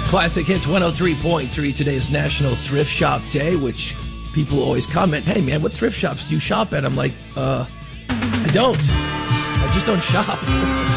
Classic Hits 103.3. Today is National Thrift Shop Day, which people always comment, hey man, what thrift shops do you shop at? I'm like, I don't. I just don't shop.